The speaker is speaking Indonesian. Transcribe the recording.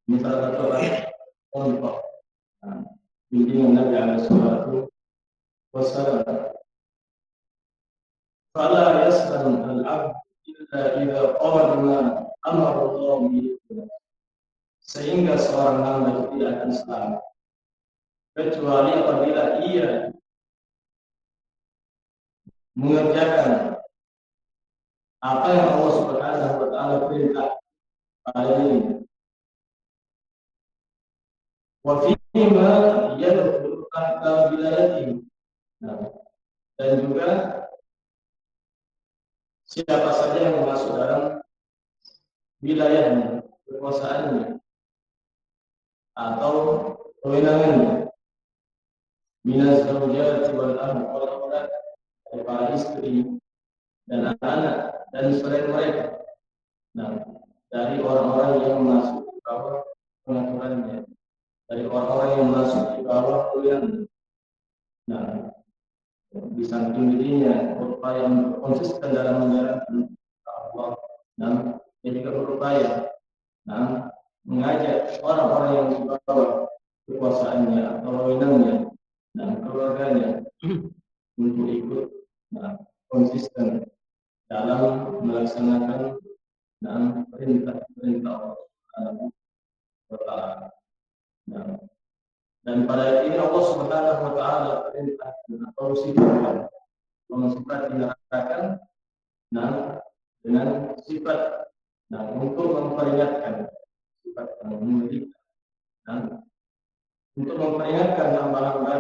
Ini salah satu contoh bimbingan Nabi alaihi salatu wassalam. Fala yaslam al-'abd illa idza qala ma amara Allah bihi. Sehingga seorang hamba itu tidak akan selamat kecuali apabila ia mengerjakan apa yang Allah Subhanahu wa taala perintah pada dirinya. Wa fima yadkhulu tahta wilayatihi. Dan juga siapa saja yang masuk dalam wilayahnya, kekuasaannya atau kewenangannya, minaz zawjati wal aulad, para istri dan anak-anak dan selain mereka. Dari orang-orang yang masuk di bawah pengaturannya, dari orang-orang yang masuk di bawah kewenangan. Di samping dirinya berupaya untuk konsisten dalam menjalankan Allah, dan dia juga berupaya mengajak orang-orang yang di bawah kekuasaannya atau wewenangnya dan keluarganya untuk ikut konsisten dalam melaksanakan perintah-perintah Allah Subhanahu wa taala. Dan pada ayat ini Allah Subhanahu wa taala perintah atau sifat sifat dinamakan dengan sifat untuk memperingatkan, sifat yang memiliki untuk memperingatkan hamba-hamba